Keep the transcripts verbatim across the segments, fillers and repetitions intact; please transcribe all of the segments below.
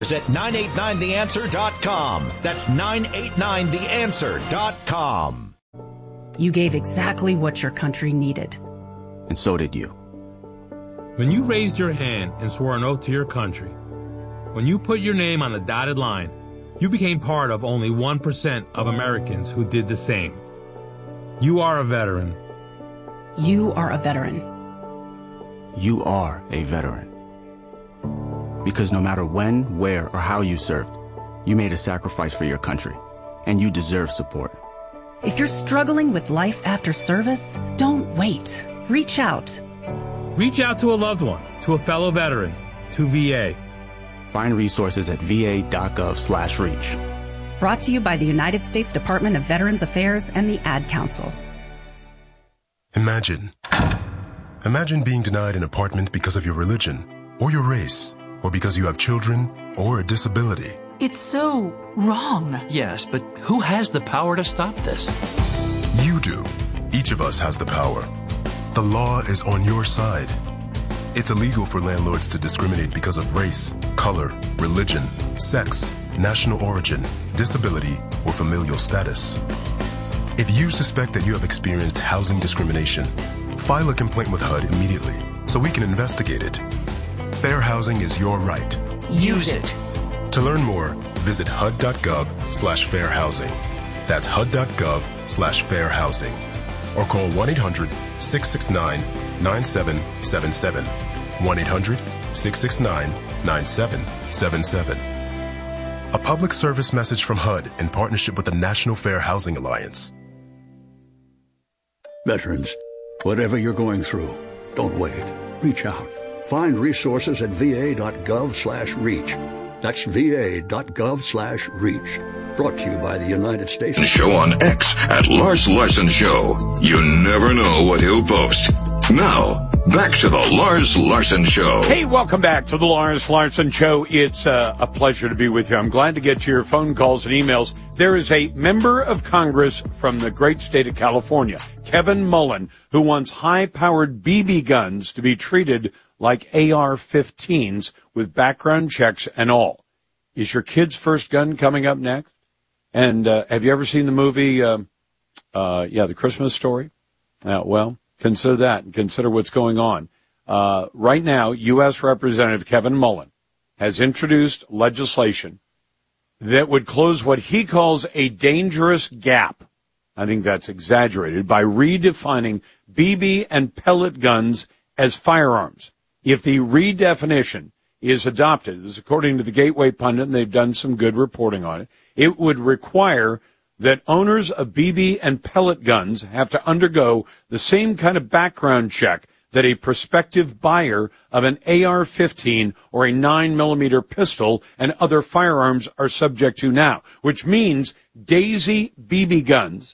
at nine eight nine the answer dot com. That's nine eight nine the answer dot com. You gave exactly what your country needed. And so did you. When you raised your hand and swore an oath to your country, when you put your name on the dotted line, you became part of only one percent of Americans who did the same. You are a veteran. You are a veteran. You are a veteran. Because no matter when, where, or how you served, you made a sacrifice for your country, and you deserve support. If you're struggling with life after service, don't wait. Reach out. Reach out to a loved one, to a fellow veteran, to V A. Find resources at va.gov slash reach. Brought to you by the United States Department of Veterans Affairs and the Ad Council. Imagine. Imagine being denied an apartment because of your religion, or your race, or because you have children, or a disability. It's so wrong. Yes, but who has the power to stop this? You do. Each of us has the power. The law is on your side. It's illegal for landlords to discriminate because of race, color, religion, sex, national origin, disability, or familial status. If you suspect that you have experienced housing discrimination, file a complaint with H U D immediately so we can investigate it. Fair housing is your right. Use it. To learn more, visit H U D dot gov slash fair housing. That's H U D dot gov slash fair housing. Or call one eight hundred six six nine nine seven seven seven. one eight hundred six six nine nine seven seven seven. A public service message from H U D in partnership with the National Fair Housing Alliance. Veterans, whatever you're going through, don't wait. Reach out. Find resources at va.gov slash reach. That's va.gov slash reach. Brought to you by the United States. Show on X at Lars Larson Show. You never know what he'll post. Now, back to the Lars Larson Show. Hey, welcome back to the Lars Larson Show. It's uh, a pleasure to be with you. I'm glad to get your phone calls and emails. There is a member of Congress from the great state of California, Kevin Mullen, who wants high-powered B B guns to be treated like A R fifteens with background checks and all. Is your kid's first gun coming up next? And uh, have you ever seen the movie, uh, uh, yeah, The Christmas Story? Uh, well, consider that and consider what's going on. Uh, right now, U S Representative Kevin Mullen has introduced legislation that would close what he calls a dangerous gap. I think that's exaggerated, by redefining B B and pellet guns as firearms. If the redefinition is adopted, this is according to the Gateway Pundit, and they've done some good reporting on it, it would require that owners of B B and pellet guns have to undergo the same kind of background check that a prospective buyer of an A R fifteen or a nine millimeter pistol and other firearms are subject to now, which means Daisy B B guns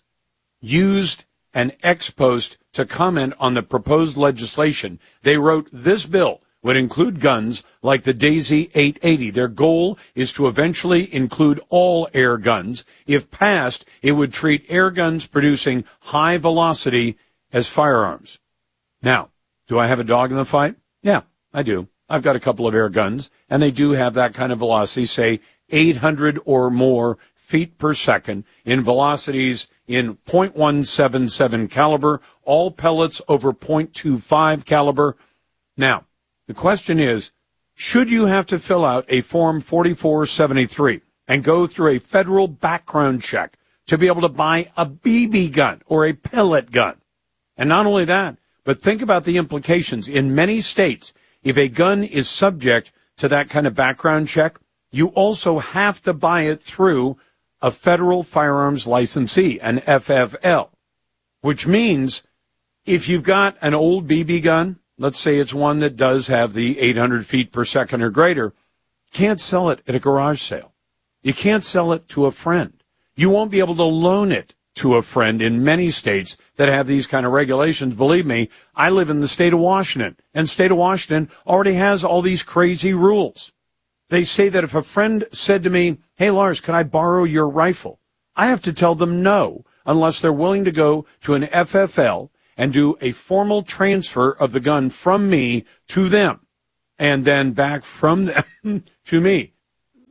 used an ex post to comment on the proposed legislation. They wrote, this bill would include guns like the Daisy eight eighty. Their goal is to eventually include all air guns. If passed, it would treat air guns producing high velocity as firearms. Now, do I have a dog in the fight? Yeah, I do. I've got a couple of air guns, and they do have that kind of velocity, say eight hundred or more feet per second in velocities in point one seven seven caliber, all pellets over point two five caliber. Now, the question is, should you have to fill out a Form forty-four seventy-three and go through a federal background check to be able to buy a B B gun or a pellet gun? And not only that, but think about the implications. In many states, if a gun is subject to that kind of background check, you also have to buy it through a federal firearms licensee, an F F L, which means if you've got an old B B gun, let's say it's one that does have the eight hundred feet per second or greater, can't sell it at a garage sale. You can't sell it to a friend. You won't be able to loan it to a friend in many states that have these kind of regulations. Believe me, I live in the state of Washington, and state of Washington already has all these crazy rules. They say that if a friend said to me, hey, Lars, can I borrow your rifle? I have to tell them no, unless they're willing to go to an F F L and do a formal transfer of the gun from me to them, and then back from them to me.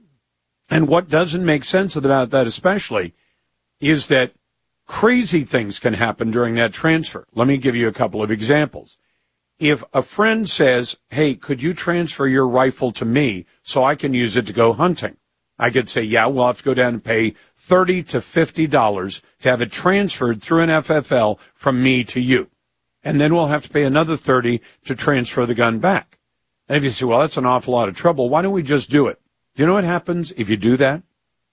And what doesn't make sense about that especially is that crazy things can happen during that transfer. Let me give you a couple of examples. If a friend says, hey, could you transfer your rifle to me so I can use it to go hunting? I could say, yeah, we'll have to go down and pay thirty to fifty dollars to have it transferred through an F F L from me to you. And then we'll have to pay another thirty to transfer the gun back. And if you say, well, that's an awful lot of trouble, why don't we just do it? Do you know what happens if you do that?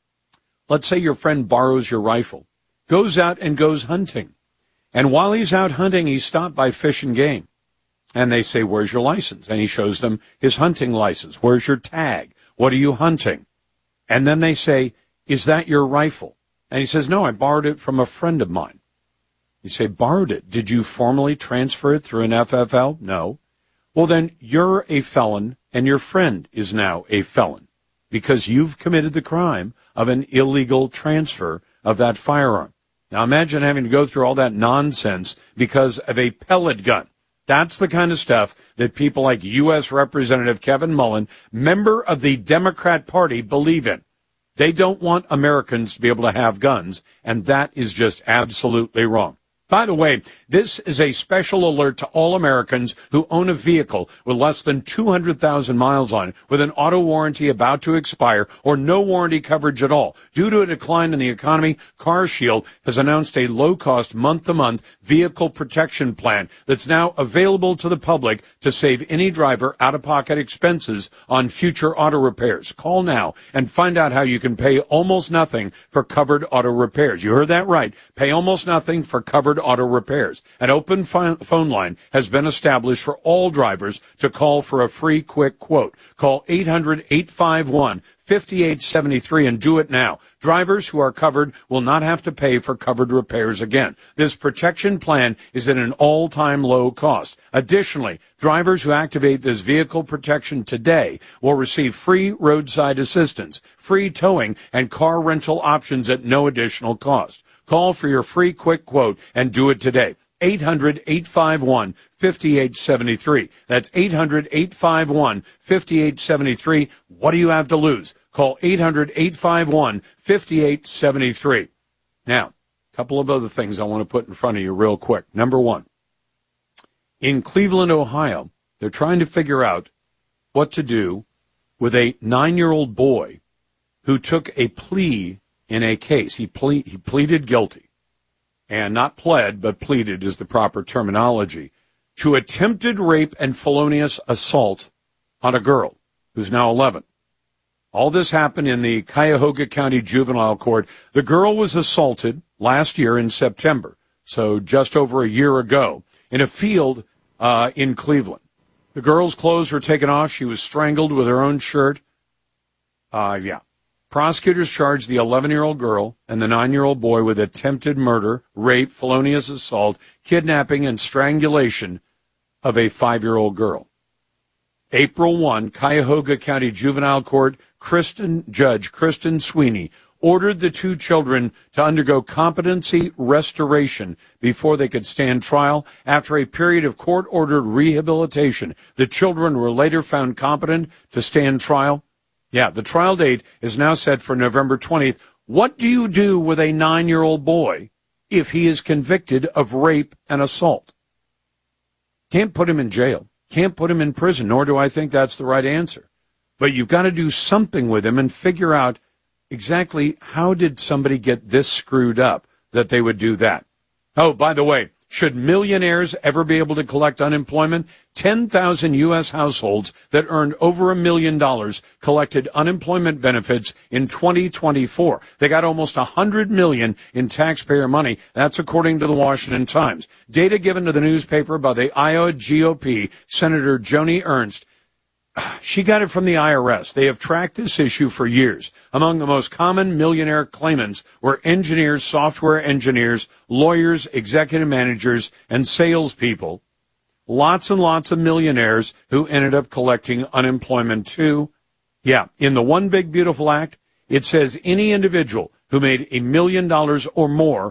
Let's say your friend borrows your rifle, goes out and goes hunting. And while he's out hunting, he's stopped by Fish and Game. And they say, where's your license? And he shows them his hunting license. Where's your tag? What are you hunting? And then they say, is that your rifle? And he says, no, I borrowed it from a friend of mine. You say, borrowed it. Did you formally transfer it through an F F L? No. Well, then you're a felon, and your friend is now a felon, because you've committed the crime of an illegal transfer of that firearm. Now imagine having to go through all that nonsense because of a pellet gun. That's the kind of stuff that people like U S Representative Kevin Mullen, member of the Democrat Party, believe in. They don't want Americans to be able to have guns, and that is just absolutely wrong. By the way, this is a special alert to all Americans who own a vehicle with less than two hundred thousand miles on it, with an auto warranty about to expire, or no warranty coverage at all. Due to a decline in the economy, CarShield has announced a low-cost, month-to-month vehicle protection plan that's now available to the public to save any driver out-of-pocket expenses on future auto repairs. Call now and find out how you can pay almost nothing for covered auto repairs. You heard that right. Pay almost nothing for covered auto repairs. An open phone line has been established for all drivers to call for a free quick quote. Call eight hundred, eight five one, five eight seven three and do it now. Drivers who are covered will not have to pay for covered repairs again. This protection plan is at an all-time low cost. Additionally, drivers who activate this vehicle protection today will receive free roadside assistance, free towing, and car rental options at no additional cost. Call for your free quick quote and do it today. eight hundred, eight five one, five eight seven three. That's eight hundred, eight five one, five eight seven three. What do you have to lose? Call eight hundred, eight five one, five eight seven three. Now, a couple of other things I want to put in front of you real quick. Number one, in Cleveland, Ohio, they're trying to figure out what to do with a nine-year-old boy who took a plea in a case. He, ple- he pleaded guilty, and not pled, but pleaded is the proper terminology, to attempted rape and felonious assault on a girl who's now eleven. All this happened in the Cuyahoga County Juvenile Court. The girl was assaulted last year in September, so just over a year ago, in a field uh, in Cleveland. The girl's clothes were taken off. She was strangled with her own shirt. Uh, yeah. Prosecutors charged the eleven-year-old girl and the nine-year-old boy with attempted murder, rape, felonious assault, kidnapping, and strangulation of a five-year-old girl. April first, Cuyahoga County Juvenile Court, Kristen, Judge Kristen Sweeney ordered the two children to undergo competency restoration before they could stand trial. After a period of court-ordered rehabilitation, the children were later found competent to stand trial. Yeah, the trial date is now set for November twentieth. What do you do with a nine-year-old boy if he is convicted of rape and assault? Can't put him in jail. Can't put him in prison, nor do I think that's the right answer. But you've got to do something with him and figure out exactly how did somebody get this screwed up that they would do that. Oh, by the way, should millionaires ever be able to collect unemployment? ten thousand U S households that earned over a million dollars collected unemployment benefits in twenty twenty-four. They got almost one hundred million dollars in taxpayer money. That's according to the Washington Times. Data given to the newspaper by the Iowa G O P Senator Joni Ernst. She got it from the I R S. They have tracked this issue for years. Among the most common millionaire claimants were engineers, software engineers, lawyers, executive managers, and salespeople. Lots and lots of millionaires who ended up collecting unemployment too. Yeah, in the One Big Beautiful Act, it says any individual who made a million dollars or more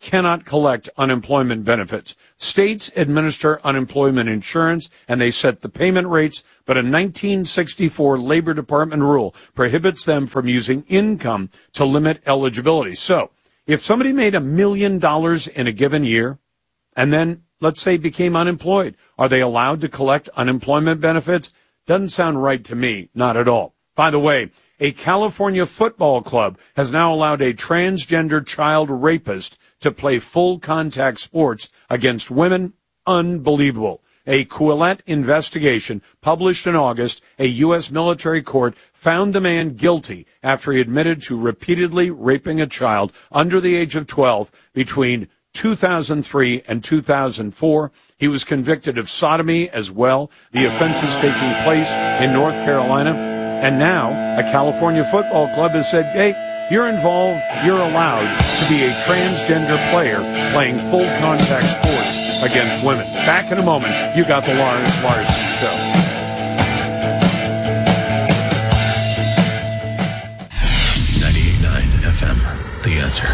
cannot collect unemployment benefits. States administer unemployment insurance, and they set the payment rates, but a nineteen sixty-four Labor Department rule prohibits them from using income to limit eligibility. So, if somebody made a million dollars in a given year, and then, let's say, became unemployed, are they allowed to collect unemployment benefits? Doesn't sound right to me, not at all. By the way, a California football club has now allowed a transgender child rapist to play full contact sports against women. Unbelievable. A Quillette investigation published in August, a U S military court found the man guilty after he admitted to repeatedly raping a child under the age of twelve between two thousand three and two thousand four. He was convicted of sodomy as well. The offense is taking place in North Carolina. And now a California football club has said, hey, you're involved, you're allowed to be a transgender player playing full contact sports against women. Back in a moment, you got the Lars Larson Show. ninety-eight point nine F M, The Answer.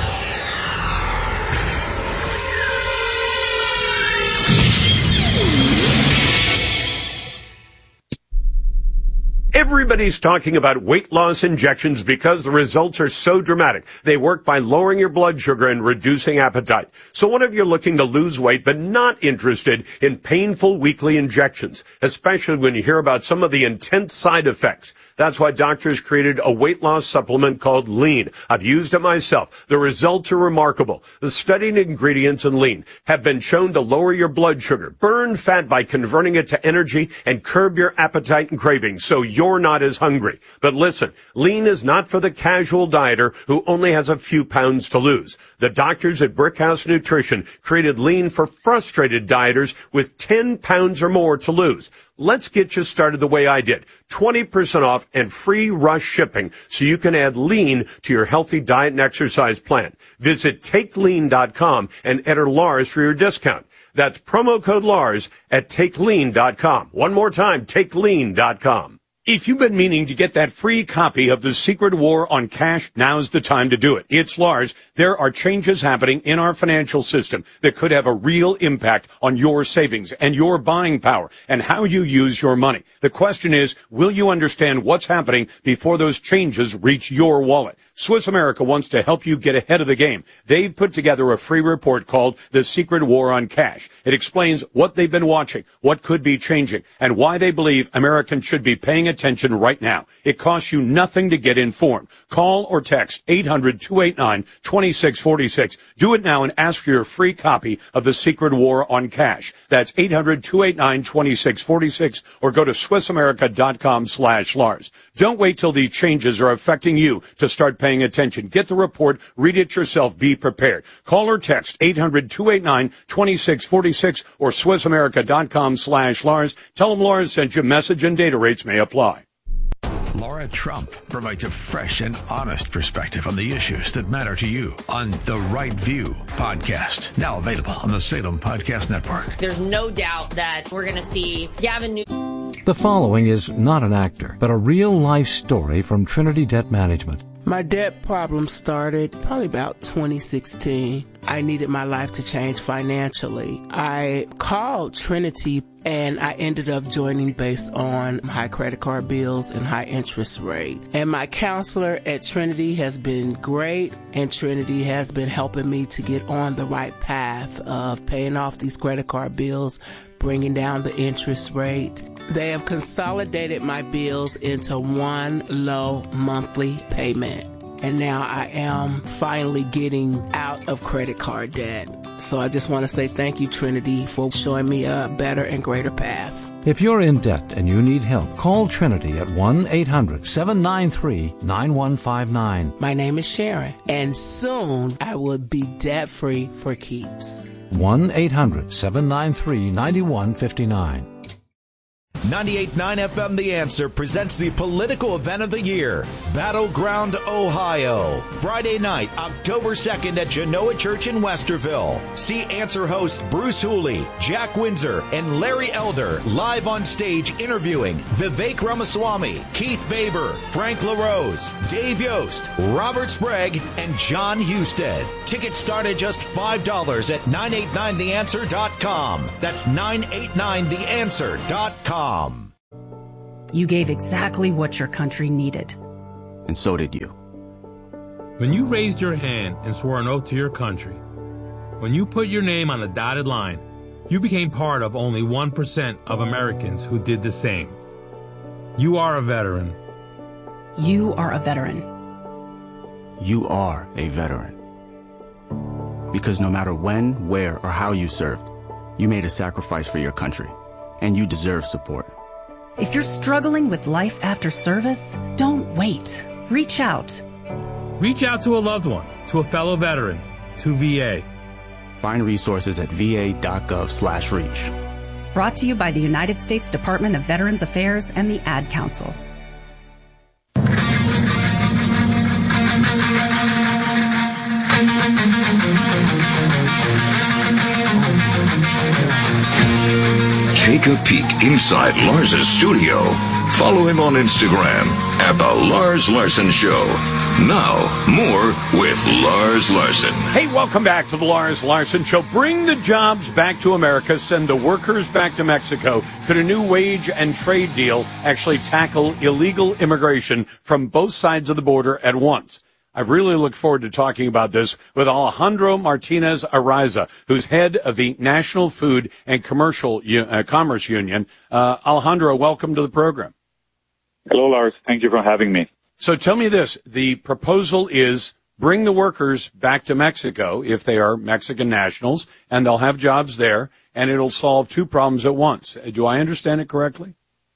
Everybody's talking about weight loss injections because the results are so dramatic. They work by lowering your blood sugar and reducing appetite. So what if you're looking to lose weight but not interested in painful weekly injections, especially when you hear about some of the intense side effects? That's why doctors created a weight loss supplement called Lean. I've used it myself. The results are remarkable. The studied ingredients in Lean have been shown to lower your blood sugar, burn fat by converting it to energy, and curb your appetite and cravings so you're not as hungry. But listen, Lean is not for the casual dieter who only has a few pounds to lose. The doctors at Brickhouse Nutrition created Lean for frustrated dieters with ten pounds or more to lose. Let's get you started the way I did. twenty percent off and free rush shipping so you can add Lean to your healthy diet and exercise plan. Visit take lean dot com and enter Lars for your discount. That's promo code Lars at take lean dot com. One more time, take lean dot com. If you've been meaning to get that free copy of The Secret War on Cash, now's the time to do it. It's Lars. There are changes happening in our financial system that could have a real impact on your savings and your buying power and how you use your money. The question is, will you understand what's happening before those changes reach your wallet? Swiss America wants to help you get ahead of the game. They've put together a free report called The Secret War on Cash. It explains what they've been watching, what could be changing, and why they believe Americans should be paying attention right now. It costs you nothing to get informed. Call or text eight hundred, two eight nine, two six four six. Do it now and ask for your free copy of The Secret War on Cash. That's eight hundred, two eight nine, two six four six or go to swiss america dot com slash Lars. Don't wait till these changes are affecting you to start paying attention. Get the report, read it yourself, be prepared. Call or text eight hundred, two eight nine, two six four six or swiss america dot com slash Lars. Tell them Lars sent you. Message and data rates may apply. Laura Trump provides a fresh and honest perspective on the issues that matter to you on The Right View podcast. Now available on the Salem Podcast Network. There's no doubt that we're going to see Gavin Newsom. The following is not an actor, but a real-life story from Trinity Debt Management. My debt problem started probably about twenty sixteen. I needed my life to change financially. I called Trinity and I ended up joining based on high credit card bills and high interest rate. And my counselor at Trinity has been great, and Trinity has been helping me to get on the right path of paying off these credit card bills, bringing down the interest rate. They have consolidated my bills into one low monthly payment. And now I am finally getting out of credit card debt. So I just want to say thank you, Trinity, for showing me a better and greater path. If you're in debt and you need help, call Trinity at one eight hundred, seven nine three, nine one five nine. My name is Sharon, and soon I will be debt-free for keeps. one eight hundred, seven nine three, nine one five nine. ninety-eight point nine F M The Answer presents the political event of the year, Battleground, Ohio. Friday night, October second at Genoa Church in Westerville. See Answer hosts Bruce Hooley, Jack Windsor, and Larry Elder live on stage interviewing Vivek Ramaswamy, Keith Baber, Frank LaRose, Dave Yost, Robert Sprague, and John Husted. Tickets start at just five dollars at nine eight nine the answer dot com. That's nine eight nine the answer dot com. You gave exactly what your country needed. And so did you. When you raised your hand and swore an oath to your country, when you put your name on a dotted line, you became part of only one percent of Americans who did the same. You are a veteran. You are a veteran. You are a veteran. Because no matter when, where, or how you served, you made a sacrifice for your country, and you deserve support. If you're struggling with life after service, don't wait. Reach out. Reach out to a loved one, to a fellow veteran, to V A. Find resources at va.gov slash reach. Brought to you by the United States Department of Veterans Affairs and the Ad Council. Take a peek inside Lars's studio. Follow him on Instagram at The Lars Larson Show. Now, more with Lars Larson. Hey, welcome back to The Lars Larson Show. Bring the jobs back to America. Send the workers back to Mexico. Could a new wage and trade deal actually tackle illegal immigration from both sides of the border at once? I've really looked forward to talking about this with Alejandro Martinez Ariza, who's head of the National Food and Commercial uh, Commerce Union. Uh, Alejandro, welcome to the program. Hello, Lars. Thank you for having me. So tell me this. The proposal is bring the workers back to Mexico if they are Mexican nationals, and they'll have jobs there, and it'll solve two problems at once. Do I understand it correctly?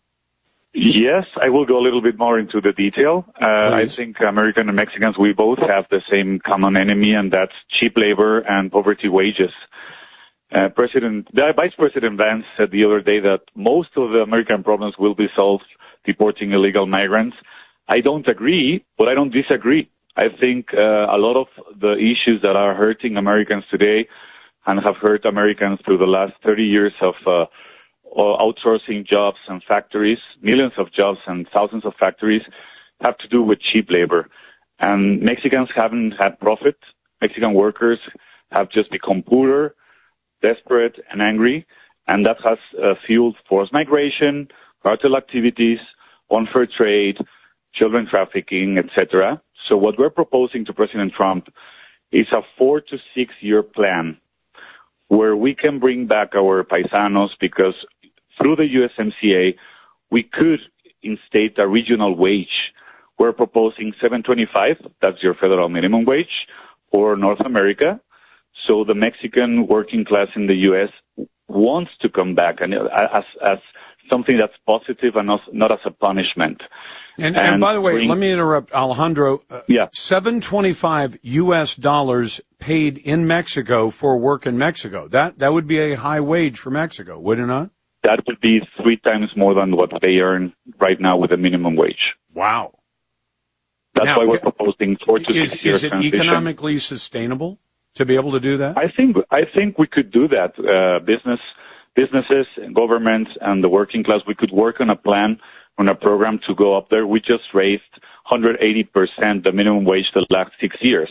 Yes, I will go a little bit more into the detail. Uh, I think Americans and Mexicans, we both have the same common enemy, and that's cheap labor and poverty wages. Uh, President, Vice President Vance said the other day that most of the American problems will be solved deporting illegal migrants. I don't agree, but I don't disagree. I think uh, a lot of the issues that are hurting Americans today and have hurt Americans through the last thirty years of uh, outsourcing jobs and factories, millions of jobs and thousands of factories, have to do with cheap labor. And Mexicans haven't had profit. Mexican workers have just become poorer, desperate, and angry. And that has uh, fueled forced migration, cartel activities, unfair trade, children trafficking, et cetera. So what we're proposing to President Trump is a four to six year plan where we can bring back our paisanos, because through the U S M C A, we could instate a regional wage. We're proposing seven twenty-five, that's your federal minimum wage, for North America. So the Mexican working class in the U S wants to come back, and as, as something that's positive and not, not as a punishment. And, and, and by the way, bring, let me interrupt, Alejandro. Uh, yeah. seven twenty-five U S dollars paid in Mexico for work in Mexico. That that would be a high wage for Mexico, would it not? That would be three times more than what they earn right now with a minimum wage. Wow. That's now, why we're proposing four to is, six years Is it transition. economically sustainable to be able to do that? I think I think we could do that. Uh, business, businesses, and governments, and the working class, we could work on a plan, on a program to go up there. We just raised one hundred eighty percent the minimum wage the last six years.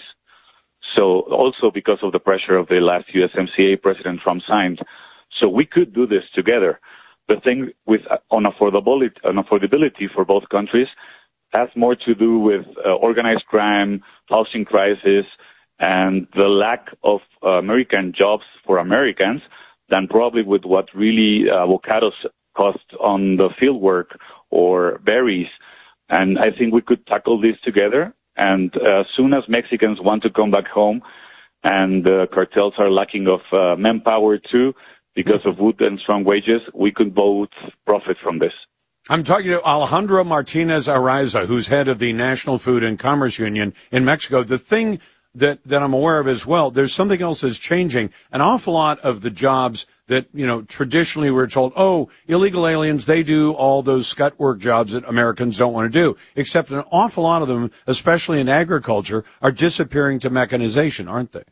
So also because of the pressure of the last U S M C A President Trump signed. So we could do this together. The thing with uh, on affordability, on affordability for both countries has more to do with uh, organized crime, housing crisis, and the lack of uh, American jobs for Americans than probably with what really uh, avocados cost on the field work or berries. And I think we could tackle this together. And uh, as soon as Mexicans want to come back home, and the uh, cartels are lacking of uh, manpower too, because of wood and strong wages, we could both profit from this. I'm talking to Alejandro Martinez Ariza, who's head of the National Food and Commerce Union in Mexico. The thing that, that I'm aware of as well, there's something else that's changing. An awful lot of the jobs that, you know, traditionally we're told, oh, illegal aliens, they do all those scut work jobs that Americans don't want to do, except an awful lot of them, especially in agriculture, are disappearing to mechanization, aren't they?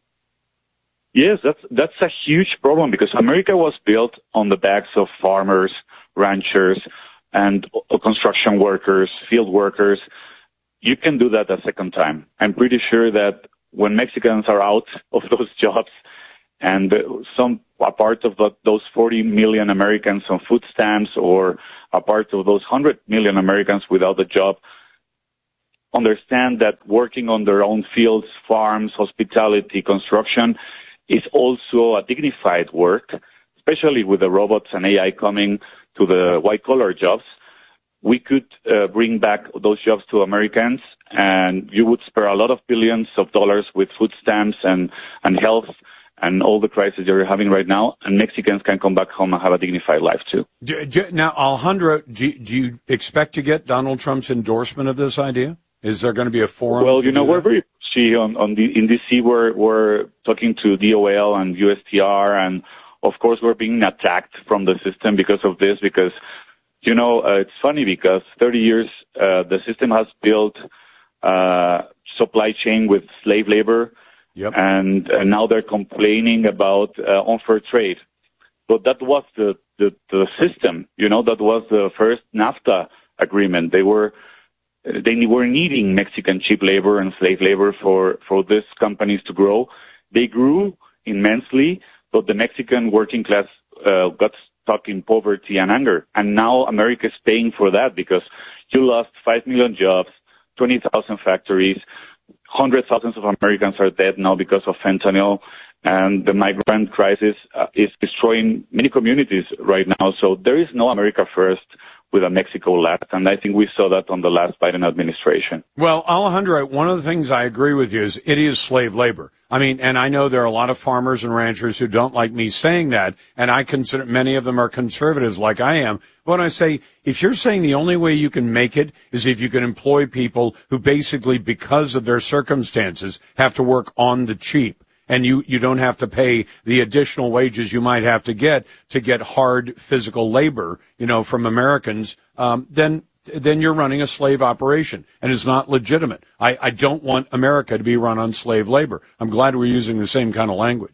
Yes, that's that's a huge problem because America was built on the backs of farmers, ranchers, and construction workers, field workers. You can do that a second time. I'm pretty sure that when Mexicans are out of those jobs and some a part of the, those forty million Americans on food stamps or a part of those one hundred million Americans without a job understand that working on their own fields, farms, hospitality, construction is also a dignified work, especially with the robots and A I coming to the white-collar jobs. We could uh, bring back those jobs to Americans, and you would spare a lot of billions of dollars with food stamps and, and health and all the crises you're having right now, and Mexicans can come back home and have a dignified life, too. Do, do, now, Alejandro, do, do you expect to get Donald Trump's endorsement of this idea? Is there going to be a forum? Well, you know, we're very pushy on, on the, in D C. We're, we're talking to D O L and U S T R, and of course we're being attacked from the system because of this, because, you know, uh, it's funny because thirty years, uh, the system has built, uh, supply chain with slave labor. Yep. And, and now they're complaining about, uh, unfair trade. But that was the, the, the system, you know, that was the first NAFTA agreement. They were, They were needing Mexican cheap labor and slave labor for, for these companies to grow. They grew immensely, but the Mexican working class uh, got stuck in poverty and anger. And now America is paying for that because you lost five million jobs, twenty thousand factories, hundreds of thousands of Americans are dead now because of fentanyl. And the migrant crisis uh, is destroying many communities right now. So there is no America first with a Mexico last, and I think we saw that on the last Biden administration. Well, Alejandro, one of the things I agree with you is it is slave labor. I mean, and I know there are a lot of farmers and ranchers who don't like me saying that, and I consider many of them are conservatives like I am. But when I say, if you're saying the only way you can make it is if you can employ people who basically, because of their circumstances, have to work on the cheap, and you, you don't have to pay the additional wages you might have to get to get hard physical labor, you know, from Americans, um, then then you're running a slave operation, and it's not legitimate. I, I don't want America to be run on slave labor. I'm glad we're using the same kind of language.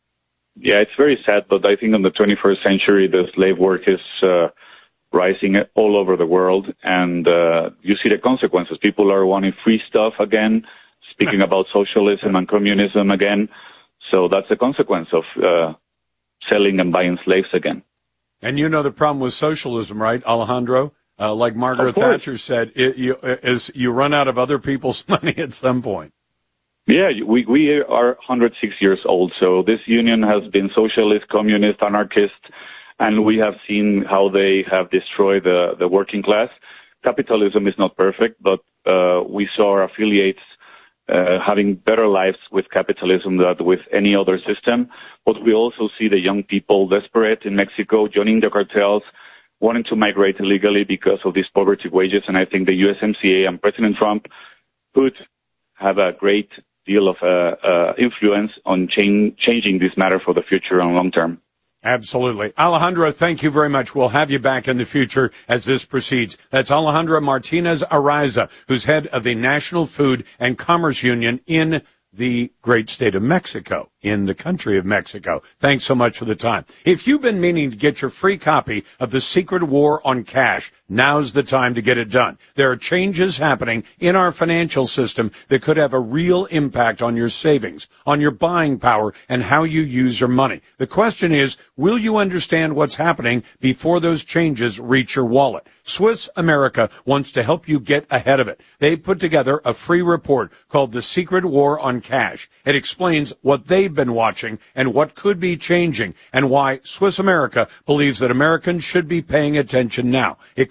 Yeah, it's very sad, but I think in the twenty-first century, the slave work is uh, rising all over the world, and uh, you see the consequences. People are wanting free stuff again, speaking about socialism and communism again. So that's the consequence of uh, selling and buying slaves again. And you know the problem with socialism, right, Alejandro? Uh, like Margaret Thatcher said, it, you, is you run out of other people's money at some point. Yeah, we we are one hundred six years old, so this union has been socialist, communist, anarchist, and we have seen how they have destroyed the, the working class. Capitalism is not perfect, but uh, we saw our affiliates uh, having better lives with capitalism than with any other system. But we also see the young people desperate in Mexico, joining the cartels, wanting to migrate illegally because of these poverty wages. And I think the U S M C A and President Trump could have a great deal of uh, uh, influence on change, changing this matter for the future and long term. Absolutely. Alejandro, thank you very much. We'll have you back in the future as this proceeds. That's Alejandro Martinez Araiza, who's head of the National Food and Commerce Union in the great state of Mexico, in the country of Mexico. Thanks so much for the time. If you've been meaning to get your free copy of The Secret War on Cash, now's the time to get it done. There are changes happening in our financial system that could have a real impact on your savings, on your buying power, and how you use your money. The question is, will you understand what's happening before those changes reach your wallet? Swiss America wants to help you get ahead of it. They put together a free report called The Secret War on Cash. It explains what they've been watching and what could be changing and why Swiss America believes that Americans should be paying attention now. It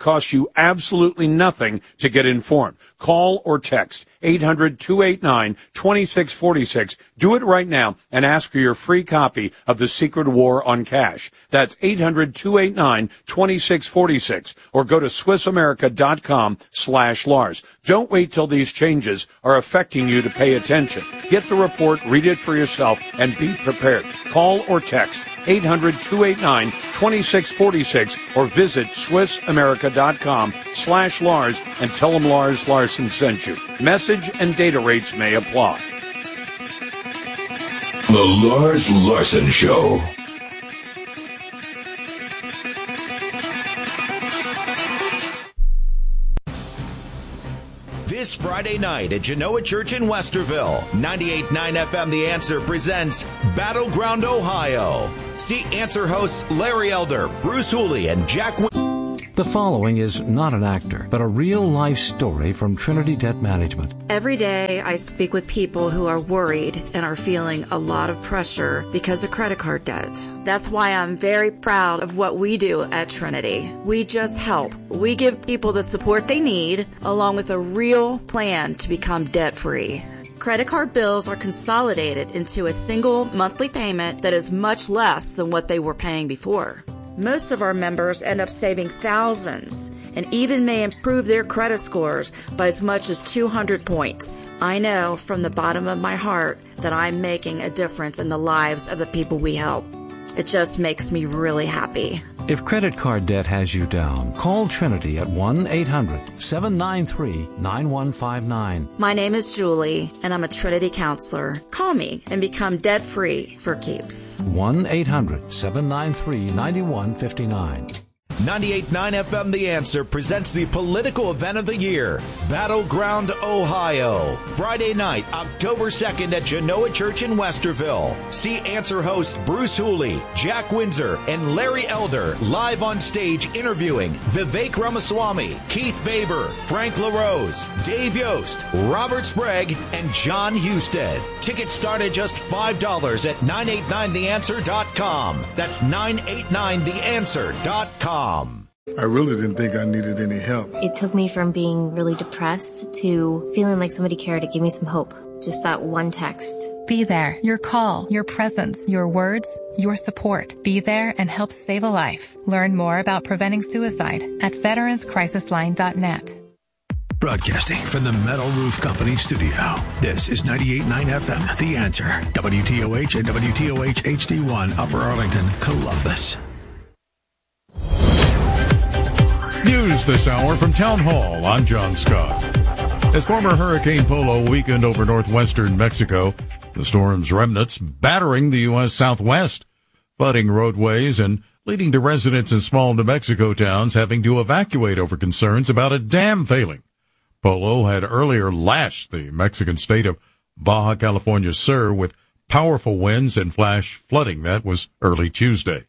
costs you absolutely nothing to get informed. Call or text eight hundred, two eight nine, two six four six. Do it right now and ask for your free copy of The Secret War on Cash. That's eight hundred, two eight nine, two six four six. Or go to Swiss America dot com slash Lars. Don't wait till these changes are affecting you to pay attention. Get the report, read it for yourself, and be prepared. Call or text eight hundred, two eight nine, two six four six or visit Swiss America dot com slash Lars and tell them Lars Larson sent you. Message and data rates may apply. The Lars Larson Show. This Friday night at Genoa Church in Westerville, ninety-eight point nine F M The Answer presents Battleground Ohio. See Answer hosts Larry Elder, Bruce Hooley, and Jack Win- The following is not an actor, but a real-life story from Trinity Debt Management. Every day I speak with people who are worried and are feeling a lot of pressure because of credit card debt. That's why I'm very proud of what we do at Trinity. We just help. We give people the support they need, along with a real plan to become debt-free. Credit card bills are consolidated into a single monthly payment that is much less than what they were paying before. Most of our members end up saving thousands and even may improve their credit scores by as much as two hundred points. I know from the bottom of my heart that I'm making a difference in the lives of the people we help. It just makes me really happy. If credit card debt has you down, call Trinity at one eight hundred, seven nine three, nine one five nine. My name is Julie, and I'm a Trinity counselor. Call me and become debt-free for keeps. one eight hundred, seven nine three, nine one five nine. ninety-eight point nine F M The Answer presents the political event of the year, Battleground Ohio. Friday night, October second at Genoa Church in Westerville. See Answer hosts Bruce Hooley, Jack Windsor, and Larry Elder live on stage interviewing Vivek Ramaswamy, Keith Baber, Frank LaRose, Dave Yost, Robert Sprague, and John Husted. Tickets start at just five dollars at nine eight nine the answer dot com. That's nine eight nine the answer dot com. I really didn't think I needed any help. It took me from being really depressed to feeling like somebody cared. It gave me some hope. Just that one text. Be there. Your call, your presence, your words, your support. Be there and help save a life. Learn more about preventing suicide at veterans crisis line dot net. Broadcasting from the Metal Roof Company studio. This is ninety-eight point nine F M, The Answer. W T O H and W T O H H D one, Upper Arlington, Columbus. News this hour from Town Hall. I'm John Scott. As former Hurricane Polo weakened over northwestern Mexico, the storm's remnants battering the U S Southwest, flooding roadways and leading to residents in small New Mexico towns having to evacuate over concerns about a dam failing. Polo had earlier lashed the Mexican state of Baja California Sur with powerful winds and flash flooding. That was early Tuesday.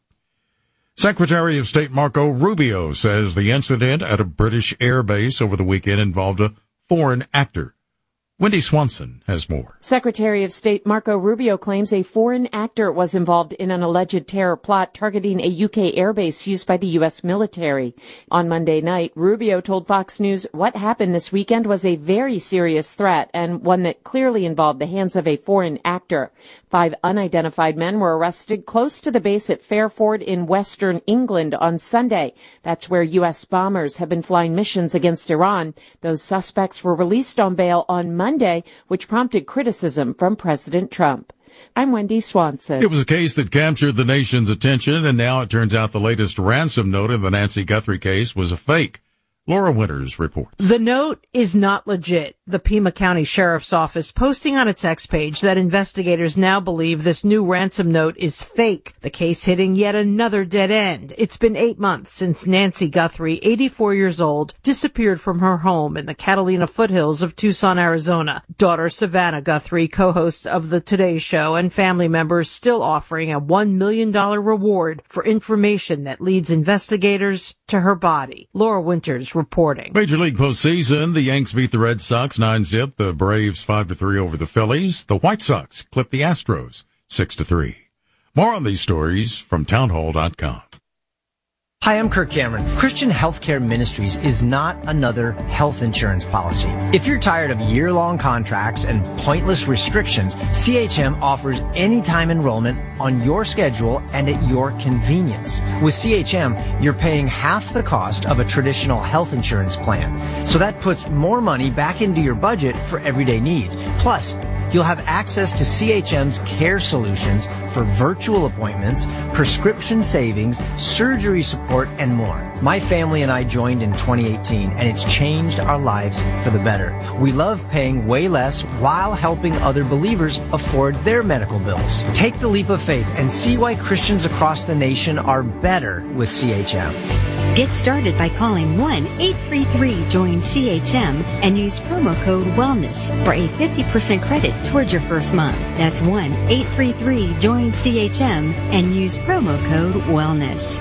Secretary of State Marco Rubio says the incident at a British air base over the weekend involved a foreign actor. Wendy Swanson has more. Secretary of State Marco Rubio claims a foreign actor was involved in an alleged terror plot targeting a U K airbase used by the U S military. On Monday night, Rubio told Fox News what happened this weekend was a very serious threat and one that clearly involved the hands of a foreign actor. Five unidentified men were arrested close to the base at Fairford in western England on Sunday. That's where U S bombers have been flying missions against Iran. Those suspects were released on bail on Monday. Monday, which prompted criticism from President Trump. I'm Wendy Swanson. It was a case that captured the nation's attention, and now it turns out the latest ransom note in the Nancy Guthrie case was a fake. Laura Winters reports. The note is not legit. The Pima County Sheriff's Office posting on its X page that investigators now believe this new ransom note is fake. The case hitting yet another dead end. It's been eight months since Nancy Guthrie, eighty-four years old, disappeared from her home in the Catalina foothills of Tucson, Arizona. Daughter Savannah Guthrie, co-host of the Today Show, and family members still offering a one million dollars reward for information that leads investigators to her body. Laura Winters reporting. Major League postseason, the Yanks beat the Red Sox nine zip, the Braves five to three over the Phillies. The White Sox clipped the Astros six to three. More on these stories from townhall dot com. Hi, I'm Kirk Cameron. Christian Healthcare Ministries is not another health insurance policy. If you're tired of year-long contracts and pointless restrictions, C H M offers anytime enrollment on your schedule and at your convenience. With C H M, you're paying half the cost of a traditional health insurance plan. So that puts more money back into your budget for everyday needs. Plus, you'll have access to C H M's care solutions for virtual appointments, prescription savings, surgery support, and more. My family and I joined in twenty eighteen, and it's changed our lives for the better. We love paying way less while helping other believers afford their medical bills. Take the leap of faith and see why Christians across the nation are better with C H M. Get started by calling one eight three three join C H M and use promo code WELLNESS for a fifty percent credit towards your first month. That's one eight three three join C H M and use promo code WELLNESS.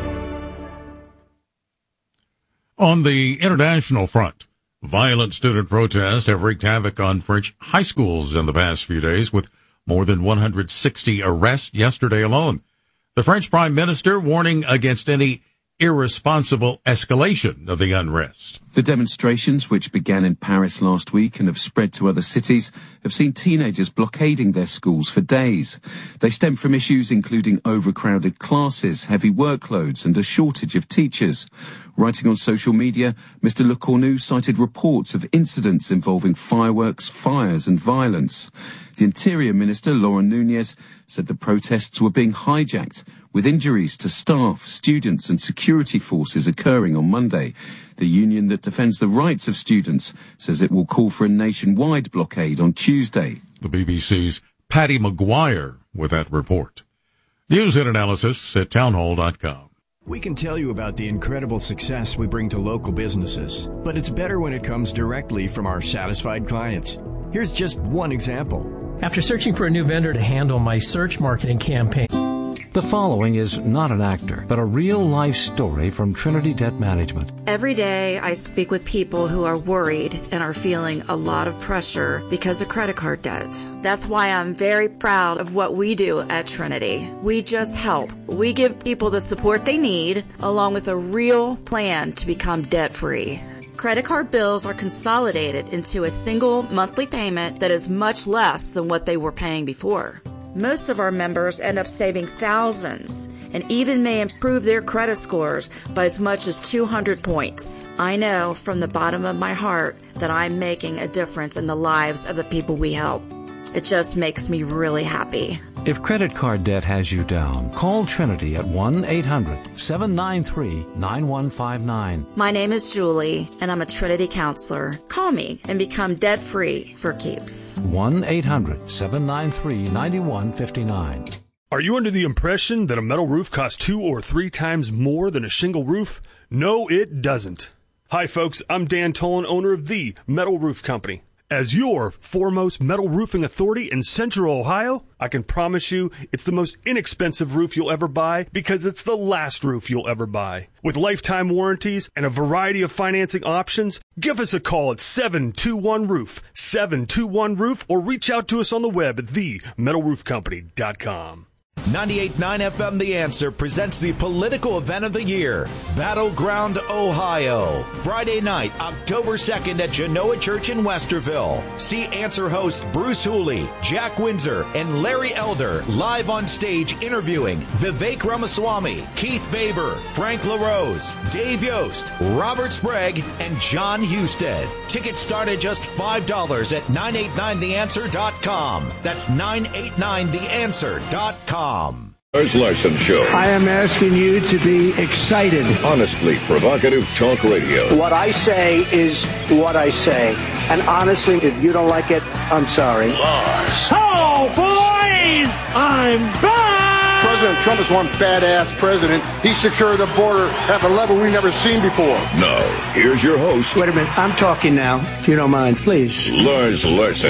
On the international front, violent student protests have wreaked havoc on French high schools in the past few days, with more than one hundred sixty arrests yesterday alone. The French Prime Minister warning against any irresponsible escalation of the unrest. The demonstrations, which began in Paris last week and have spread to other cities, have seen teenagers blockading their schools for days. They stem from issues including overcrowded classes, heavy workloads and a shortage of teachers. Writing on social media, Mister Le Cornu cited reports of incidents involving fireworks, fires and violence. The Interior Minister, Laurent Nunez, said the protests were being hijacked, with injuries to staff, students and security forces occurring on Monday. The union that defends the rights of students says it will call for a nationwide blockade on Tuesday. The B B C's Patty Maguire with that report. News and analysis at townhall dot com. We can tell you about the incredible success we bring to local businesses, but it's better when it comes directly from our satisfied clients. Here's just one example. After searching for a new vendor to handle my search marketing campaign. The following is not an actor, but a real-life story from Trinity Debt Management. Every day I speak with people who are worried and are feeling a lot of pressure because of credit card debt. That's why I'm very proud of what we do at Trinity. We just help. We give people the support they need, along with a real plan to become debt-free. Credit card bills are consolidated into a single monthly payment that is much less than what they were paying before. Most of our members end up saving thousands and even may improve their credit scores by as much as two hundred points. I know from the bottom of my heart that I'm making a difference in the lives of the people we help. It just makes me really happy. If credit card debt has you down, call Trinity at one eight hundred seven nine three nine one five nine. My name is Julie, and I'm a Trinity counselor. Call me and become debt-free for keeps. one eight hundred seven nine three nine one five nine. Are you under the impression that a metal roof costs two or three times more than a shingle roof? No, it doesn't. Hi, folks. I'm Dan Tolan, owner of The Metal Roof Company. As your foremost metal roofing authority in Central Ohio, I can promise you it's the most inexpensive roof you'll ever buy because it's the last roof you'll ever buy. With lifetime warranties and a variety of financing options, give us a call at seven two one roof, seven two one roof, or reach out to us on the web at the metal roof company dot com. ninety-eight point nine F M The Answer presents the political event of the year, Battleground, Ohio. Friday night, October second at Genoa Church in Westerville. See Answer hosts Bruce Hooley, Jack Windsor, and Larry Elder live on stage interviewing Vivek Ramaswamy, Keith Baber, Frank LaRose, Dave Yost, Robert Sprague, and John Husted. Tickets start at just five dollars at nine eight nine the answer dot com. That's nine eight nine the answer dot com. Lars Larson Show. I am asking you to be excited. Honestly provocative talk radio. What I say is what I say. And honestly, if you don't like it, I'm sorry. Lars. Oh, boys! I'm back! President Trump is one badass president. He secured the border at a level we've never seen before. Now, here's your host. Wait a minute. I'm talking now, if you don't mind, please. Lars Larson.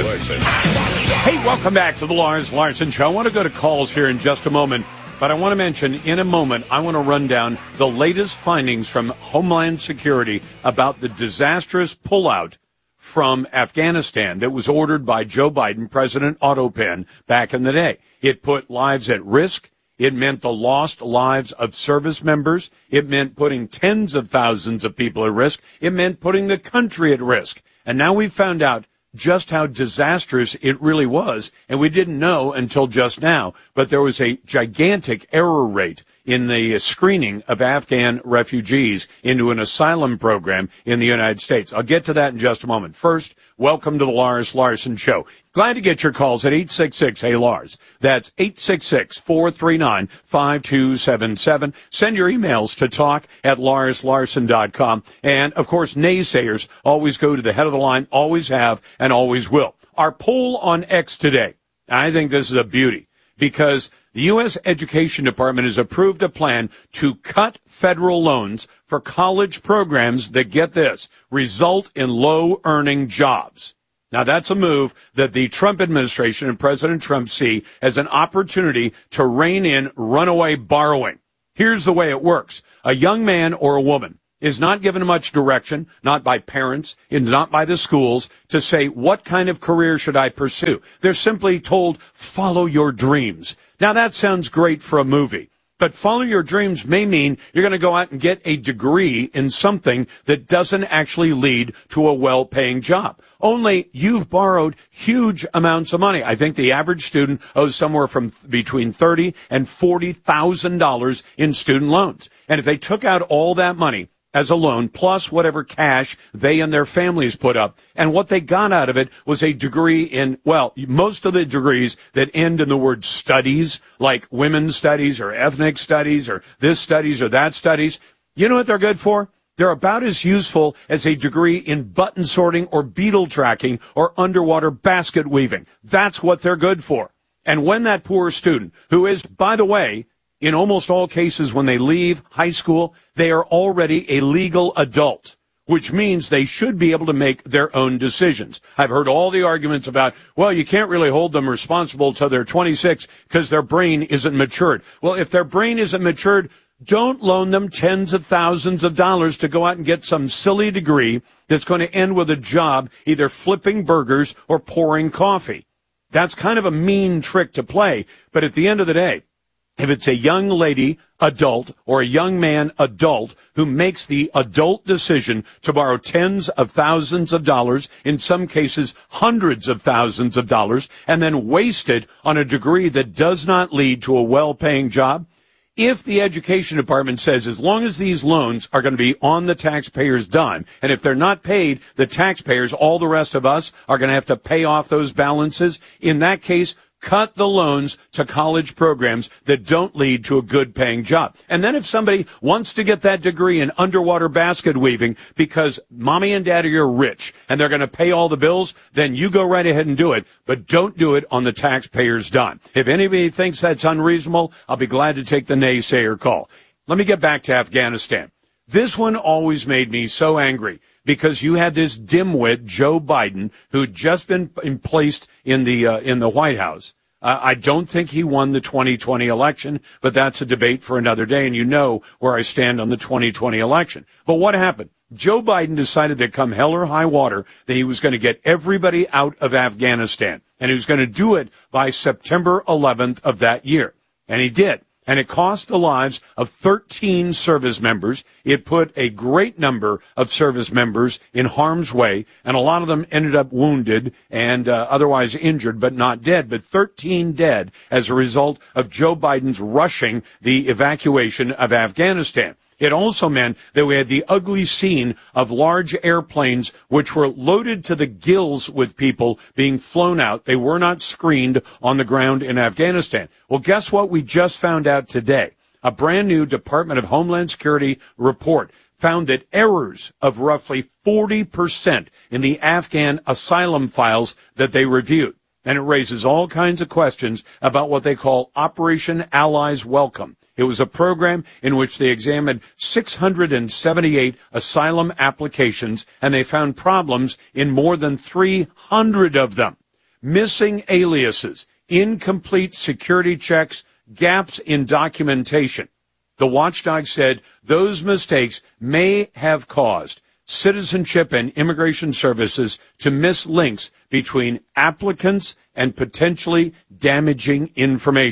Hey, welcome back to the Lars Larson Show. I want to go to calls here in just a moment, but I want to mention in a moment, I want to run down the latest findings from Homeland Security about the disastrous pullout from Afghanistan that was ordered by Joe Biden, President Otto Penn, back in the day. It put lives at risk. It meant the lost lives of service members. It meant putting tens of thousands of people at risk. It meant putting the country at risk. And now we've found out just how disastrous it really was, and we didn't know until just now. But there was a gigantic error rate in the screening of Afghan refugees into an asylum program in the United States. I'll get to that in just a moment. First, welcome to the Lars Larson Show. Glad to get your calls at eight six six, hey Lars. That's eight six six, four three nine, five two seven seven. Send your emails to talk at lars larson dot com. And, of course, naysayers always go to the head of the line, always have, and always will. Our poll on X today, I think this is a beauty, because the U S Education Department has approved a plan to cut federal loans for college programs that, get this, result in low-earning jobs. Now, that's a move that the Trump administration and President Trump see as an opportunity to rein in runaway borrowing. Here's the way it works. A young man or a woman is not given much direction, not by parents, and not by the schools, to say, what kind of career should I pursue? They're simply told, follow your dreams. Now, that sounds great for a movie, but follow your dreams may mean you're going to go out and get a degree in something that doesn't actually lead to a well-paying job. Only you've borrowed huge amounts of money. I think the average student owes somewhere from between thirty thousand dollars and forty thousand dollars in student loans. And if they took out all that money as a loan, plus whatever cash they and their families put up, and what they got out of it was a degree in, well, most of the degrees that end in the word studies, like women's studies or ethnic studies or this studies or that studies, you know what they're good for? They're about as useful as a degree in button sorting or beetle tracking or underwater basket weaving. That's what they're good for. And when that poor student, who is, by the way, in almost all cases when they leave high school, they are already a legal adult, which means they should be able to make their own decisions. I've heard all the arguments about, well, you can't really hold them responsible till they're twenty-six because their brain isn't matured. Well, if their brain isn't matured, don't loan them tens of thousands of dollars to go out and get some silly degree that's going to end with a job either flipping burgers or pouring coffee. That's kind of a mean trick to play, but at the end of the day, if it's a young lady, adult, or a young man, adult, who makes the adult decision to borrow tens of thousands of dollars, in some cases hundreds of thousands of dollars, and then waste it on a degree that does not lead to a well-paying job, if the Education Department says as long as these loans are going to be on the taxpayer's dime, and if they're not paid, the taxpayers, all the rest of us, are going to have to pay off those balances, in that case, cut the loans to college programs that don't lead to a good-paying job. And then if somebody wants to get that degree in underwater basket weaving because mommy and daddy are rich and they're going to pay all the bills, then you go right ahead and do it, but don't do it on the taxpayer's dime. If anybody thinks that's unreasonable, I'll be glad to take the naysayer call. Let me get back to Afghanistan. This one always made me so angry, because you had this dimwit, Joe Biden, who'd just been placed in the uh, in the White House. Uh, I don't think he won the twenty twenty election, but that's a debate for another day, and you know where I stand on the twenty twenty election. But what happened? Joe Biden decided that come hell or high water, that he was going to get everybody out of Afghanistan, and he was going to do it by September eleventh of that year. And he did. And it cost the lives of thirteen service members. It put a great number of service members in harm's way, and a lot of them ended up wounded and uh, otherwise injured, but not dead. But thirteen dead as a result of Joe Biden's rushing the evacuation of Afghanistan. It also meant that we had the ugly scene of large airplanes which were loaded to the gills with people being flown out. They were not screened on the ground in Afghanistan. Well, guess what we just found out today? A brand new Department of Homeland Security report found that errors of roughly forty percent in the Afghan asylum files that they reviewed. And it raises all kinds of questions about what they call Operation Allies Welcome. It was a program in which they examined six hundred seventy-eight asylum applications, and they found problems in more than three hundred of them. Missing aliases, incomplete security checks, gaps in documentation. The watchdog said those mistakes may have caused Citizenship and Immigration Services to miss links between applicants and potentially damaging information.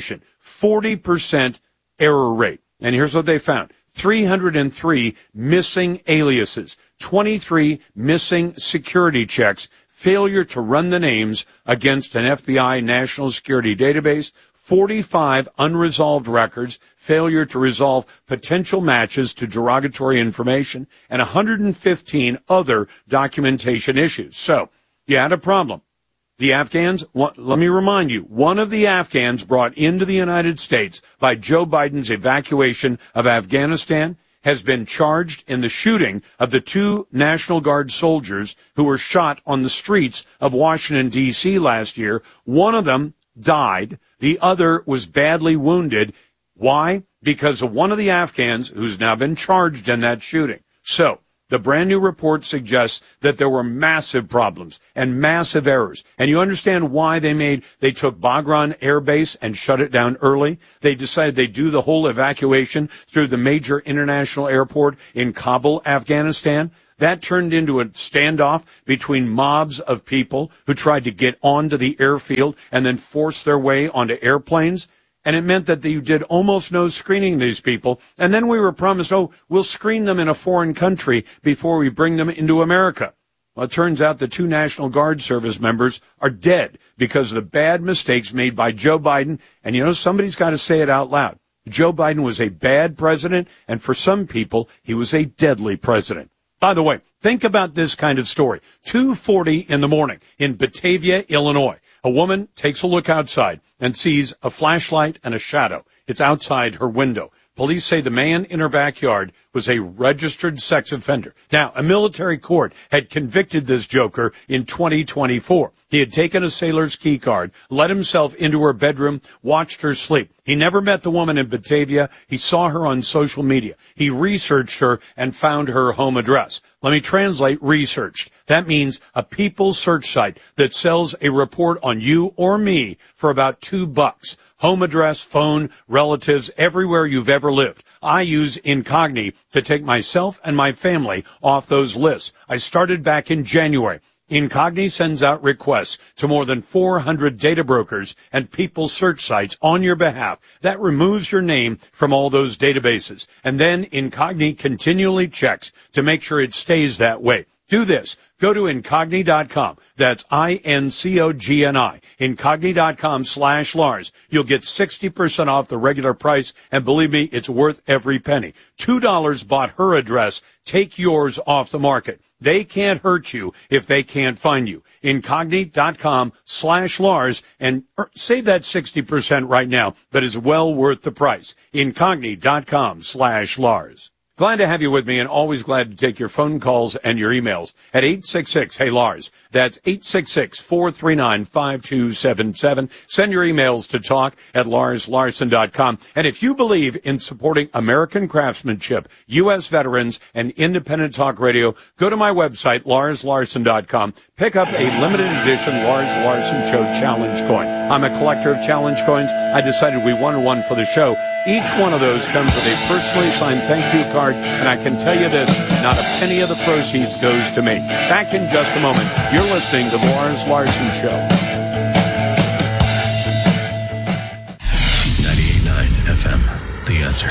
forty percent error rate. And here's what they found. three hundred three missing aliases, twenty-three missing security checks, failure to run the names against an F B I national security database, forty-five unresolved records, failure to resolve potential matches to derogatory information, and one hundred fifteen other documentation issues. So, you had a problem. The Afghans, let me remind you, one of the Afghans brought into the United States by Joe Biden's evacuation of Afghanistan has been charged in the shooting of the two National Guard soldiers who were shot on the streets of Washington, D C last year. One of them died. The other was badly wounded. Why? Because of one of the Afghans who's now been charged in that shooting. So, the brand new report suggests that there were massive problems and massive errors. And you understand why they made, they took Bagram Air Base and shut it down early. They decided they'd do the whole evacuation through the major international airport in Kabul, Afghanistan. That turned into a standoff between mobs of people who tried to get onto the airfield and then force their way onto airplanes. And it meant that you did almost no screening of these people. And then we were promised, oh, we'll screen them in a foreign country before we bring them into America. Well, it turns out the two National Guard service members are dead because of the bad mistakes made by Joe Biden. And, you know, somebody's got to say it out loud. Joe Biden was a bad president, and for some people, he was a deadly president. By the way, think about this kind of story. two forty in the morning in Batavia, Illinois. A woman takes a look outside and sees a flashlight and a shadow. It's outside her window. Police say the man in her backyard was a registered sex offender. Now, a military court had convicted this joker in twenty twenty-four. He had taken a sailor's key card, let himself into her bedroom, watched her sleep. He never met the woman in Batavia. He saw her on social media. He researched her and found her home address. Let me translate researched. That means a people search site that sells a report on you or me for about two bucks. Home address, phone, relatives, everywhere you've ever lived. I use Incogni to take myself and my family off those lists. I started back in January. Incogni sends out requests to more than four hundred data brokers and people search sites on your behalf. That removes your name from all those databases. And then Incogni continually checks to make sure it stays that way. Do this. Go to Incogni dot com. That's I N C O G N I. Incogni dot com slash Lars. You'll get sixty percent off the regular price, and believe me, it's worth every penny. two dollars bought her address. Take yours off the market. They can't hurt you if they can't find you. Incogni dot com slash Lars, and save that sixty percent right now. That is well worth the price. Incogni dot com slash Lars. Glad to have you with me, and always glad to take your phone calls and your emails at eight six six, hey Lars. That's eight six six, four three nine, five two seven seven. Send your emails to talk at lars larson dot com. And if you believe in supporting American craftsmanship, U S veterans, and independent talk radio, go to my website, lars larson dot com. Pick up a limited edition Lars Larson Show challenge coin. I'm a collector of challenge coins. I decided we wanted one for the show. Each one of those comes with a personally signed thank you card, and I can tell you this, not a penny of the proceeds goes to me. Back in just a moment. You're listening to the Lars Larson Show. ninety-eight point nine F M, The Answer.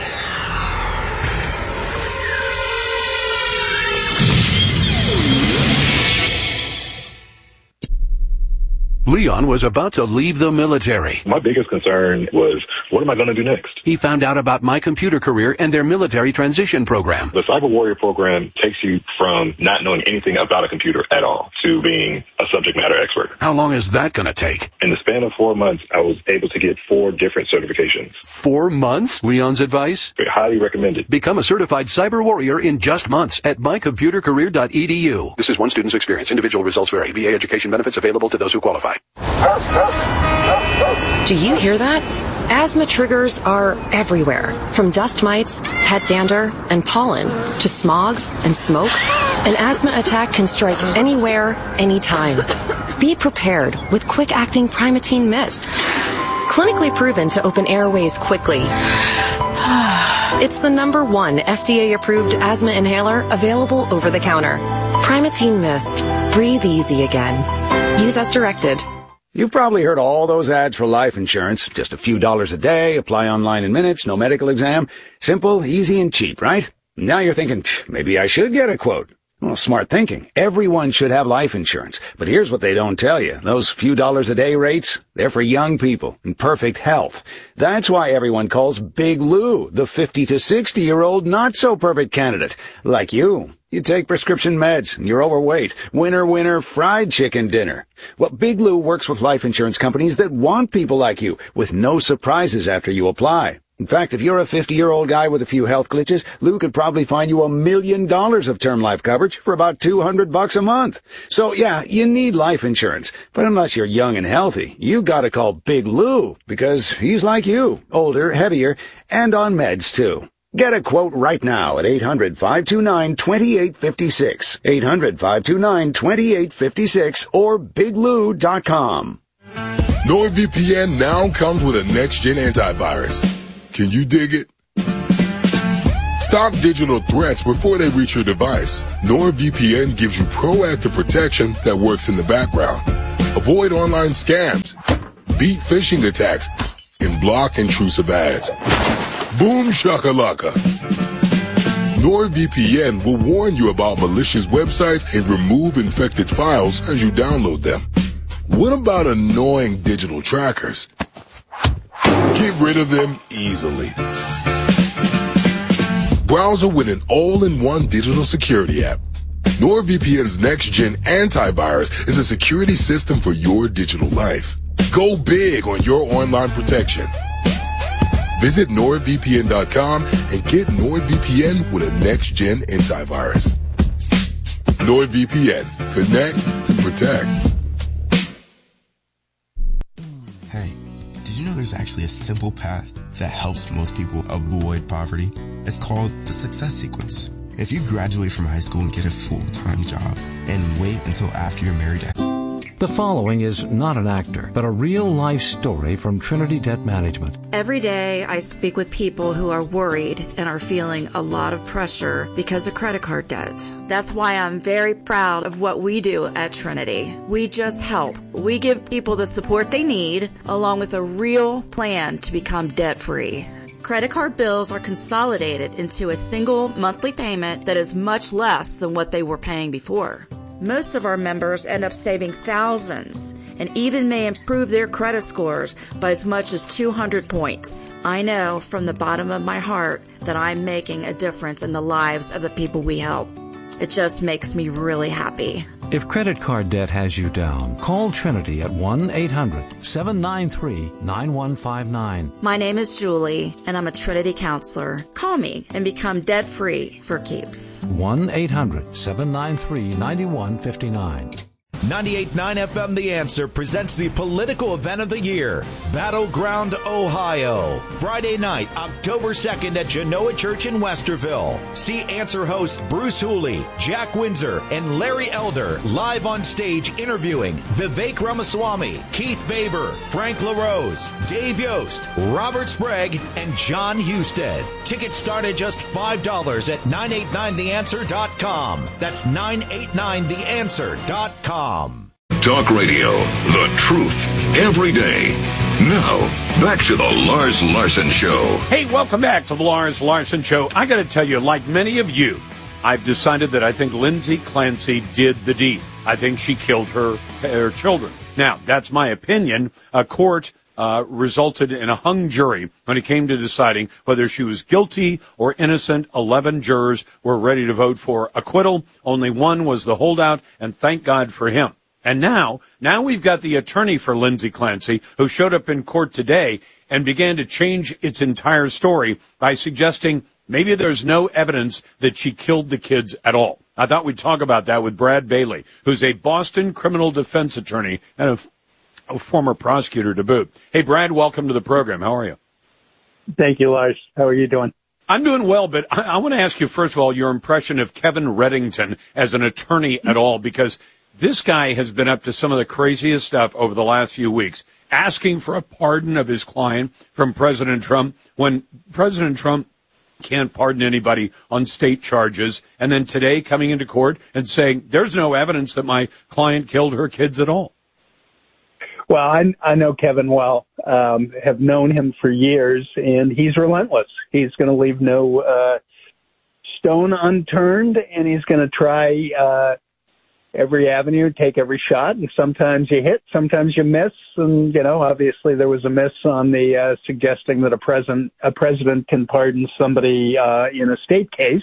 Leon was about to leave the military. My biggest concern was, what am I going to do next? He found out about My Computer Career and their military transition program. The Cyber Warrior program takes you from not knowing anything about a computer at all to being a subject matter expert. How long is that going to take? In the span of four months, I was able to get four different certifications. Four months? Leon's advice? Highly recommended. Become a certified cyber warrior in just months at my computer career dot e d u. This is one student's experience. Individual results vary. V A education benefits available to those who qualify. Do you hear that? Asthma triggers are everywhere, from dust mites, head dander, and pollen, to smog and smoke. An asthma attack can strike anywhere, anytime. Be prepared with quick-acting Primatene Mist. Clinically proven to open airways quickly. It's the number one F D A-approved asthma inhaler available over the counter. Primatene Mist. Breathe easy again. Use as directed. You've probably heard all those ads for life insurance. Just a few dollars a day, apply online in minutes, no medical exam. Simple, easy, and cheap, right? Now you're thinking, maybe I should get a quote. Well, smart thinking. Everyone should have life insurance. But here's what they don't tell you. Those few dollars a day rates, they're for young people in perfect health. That's why everyone calls Big Lou the fifty to sixty year old not so perfect candidate. Like you. You take prescription meds and you're overweight. Winner, winner, fried chicken dinner. Well, Big Lou works with life insurance companies that want people like you with no surprises after you apply. In fact, if you're a fifty-year-old guy with a few health glitches, Lou could probably find you a million dollars of term life coverage for about two hundred bucks a month. So yeah, you need life insurance. But unless you're young and healthy, you gotta call Big Lou because he's like you, older, heavier, and on meds too. Get a quote right now at eight hundred, five two nine, two eight five six, eight hundred, five two nine, two eight five six, or big lou dot com. NordVPN now comes with a next-gen antivirus. Can you dig it? Stop digital threats before they reach your device. NordVPN gives you proactive protection that works in the background. Avoid online scams, beat phishing attacks, and block intrusive ads. Boom shakalaka. NordVPN will warn you about malicious websites and remove infected files as you download them. What about annoying digital trackers? Get rid of them easily. Browser with an all-in-one digital security app. NordVPN's next-gen antivirus is a security system for your digital life. Go big on your online protection. Visit nord V P N dot com and get NordVPN with a next-gen antivirus. NordVPN. Connect and protect. Hey, did you know there's actually a simple path that helps most people avoid poverty? It's called the Success Sequence. If you graduate from high school and get a full-time job and wait until after you're married to... The following is not an actor, but a real-life story from Trinity Debt Management. Every day I speak with people who are worried and are feeling a lot of pressure because of credit card debt. That's why I'm very proud of what we do at Trinity. We just help. We give people the support they need, along with a real plan to become debt-free. Credit card bills are consolidated into a single monthly payment that is much less than what they were paying before. Most of our members end up saving thousands and even may improve their credit scores by as much as two hundred points. I know from the bottom of my heart that I'm making a difference in the lives of the people we help. It just makes me really happy. If credit card debt has you down, call Trinity at one eight hundred, seven nine three, nine one five nine. My name is Julie, and I'm a Trinity counselor. Call me and become debt-free for keeps. one eight hundred, seven nine three, nine one five nine. ninety-eight point nine F M The Answer presents the political event of the year, Battleground, Ohio. Friday night, October second at Genoa Church in Westerville. See Answer hosts Bruce Hooley, Jack Windsor, and Larry Elder live on stage interviewing Vivek Ramaswamy, Keith Baber, Frank LaRose, Dave Yost, Robert Sprague, and John Husted. Tickets start at just five dollars at nine eight nine the answer dot com. That's nine eight nine the answer dot com. Talk radio, the truth, every day. Now, back to the Lars Larson Show. Hey, welcome back to the Lars Larson Show. I got to tell you, like many of you, I've decided that I think Lindsay Clancy did the deed. I think she killed her, her children. Now, that's my opinion. A court uh, resulted in a hung jury when it came to deciding whether she was guilty or innocent. Eleven jurors were ready to vote for acquittal. Only one was the holdout, and thank God for him. And now, now we've got the attorney for Lindsay Clancy, who showed up in court today and began to change its entire story by suggesting maybe there's no evidence that she killed the kids at all. I thought we'd talk about that with Brad Bailey, who's a Boston criminal defense attorney and a, a former prosecutor to boot. Hey, Brad, welcome to the program. How are you? Thank you, Lars. How are you doing? I'm doing well, but I, I want to ask you, first of all, your impression of Kevin Reddington as an attorney at all, because this guy has been up to some of the craziest stuff over the last few weeks, asking for a pardon of his client from President Trump when President Trump can't pardon anybody on state charges, and then today coming into court and saying there's no evidence that my client killed her kids at all. Well, I, I know Kevin well, um, have known him for years, and he's relentless. He's going to leave no uh, stone unturned, and he's going to try uh, every avenue, take every shot, and sometimes you hit, sometimes you miss, and, you know, obviously there was a miss on the uh, suggesting that a president, a president can pardon somebody uh, in a state case,